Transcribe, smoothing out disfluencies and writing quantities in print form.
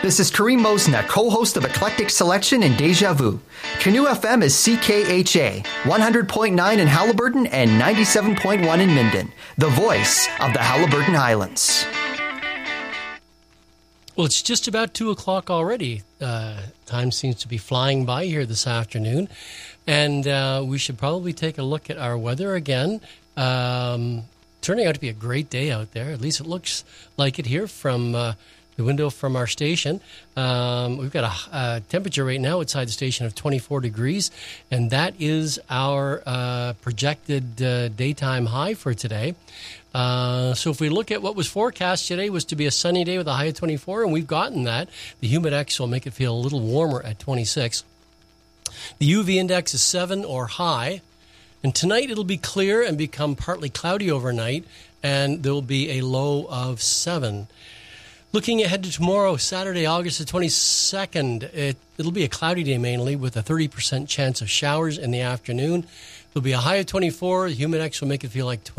This is Kareem Mosna, co-host of Eclectic Selection and Deja Vu. Canoe FM is CKHA, 100.9 in Haliburton and 97.1 in Minden, the voice of the Haliburton Highlands. Well, it's just about 2 o'clock already. Time seems to be flying by here this afternoon. And we should probably take a look at our weather again. Turning out to be a great day out there. At least it looks like it here from the window from our station. We've got a temperature right now outside the station of 24 degrees. And that is our projected daytime high for today. So if we look at what was forecast today was to be a sunny day with a high of 24, and we've gotten that. The Humidex will make it feel a little warmer at 26. The UV index is 7 or high. And tonight it'll be clear and become partly cloudy overnight, and there will be a low of 7. Looking ahead to tomorrow, Saturday, August the 22nd, it'll be a cloudy day mainly with a 30% chance of showers in the afternoon. There'll be a high of 24. The Humidex will make it feel like 20.